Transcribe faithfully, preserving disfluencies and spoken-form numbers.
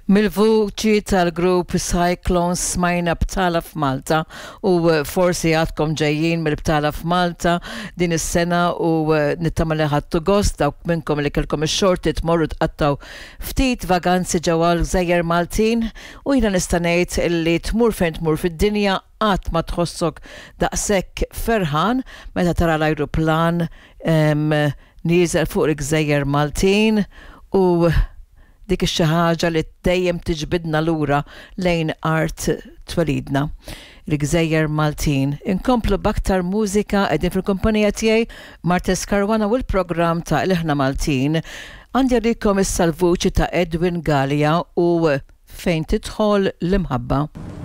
Mil-vuċi tal-grupp Cyclones smajna Btala f'Malta u forsi għadkom ġejjin mill-Btala f'Malta din is-sena u nittama li ħadtu gost dawk minnkom li kellkom ix-xorti tmorru tqattaw ftit vaganzi ġewwa l-Gżejjer Maltin u jiena nista' ngħid illi tmur fejn tmur fid-dinja qatt ma tħossok daqshekk ferħan meta tara l-ajruplan nieżel fuq il-Gżejjer Maltin u dik xi ħaġa li dejjem tiġbidna lura lejn art twelidna. Il-Gżejjer Maltin. Inkomplu b'aktar mużika qegħdin fil-kumpanija tiegħi Martes Karwana u l-programm ta' Il-ħna Maltin. Għandi għalikom issa l-vuċi ta' Edwin Gallia u fejn tidħol l-imħabba.